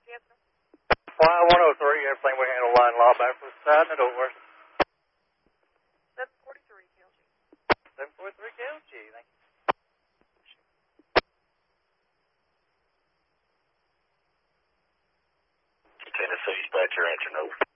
Fly 103, everything we handle line law back from the side and the door. 743 KLG. 743 KLG, thank you. Tennessee dispatcher, answer no.